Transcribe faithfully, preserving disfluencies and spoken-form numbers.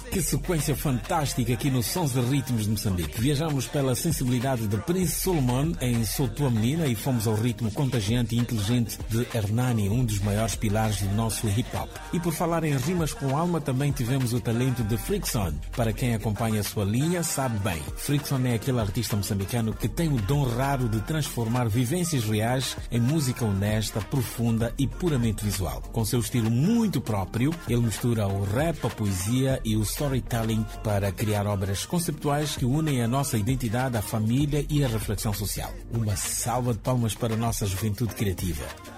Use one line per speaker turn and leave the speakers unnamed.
Que sequência fantástica aqui no Sons e Ritmos de Moçambique. Viajamos pela sensibilidade de Prince Solomon em Sou Tua Menina e fomos ao ritmo contagiante e inteligente de Hernani, um dos maiores pilares do nosso hip-hop. E por falar em rimas com alma, também tivemos o talento de Frickson. Para quem acompanha a sua linha, sabe bem. Frickson é aquele artista moçambicano que tem o dom raro de transformar vivências reais em música honesta, profunda e puramente visual. Com seu estilo muito próprio, ele mistura o rap, a poesia e o storytelling para criar obras conceptuais que unem a nossa identidade, a família e a reflexão social. Uma salva de palmas para a nossa juventude criativa.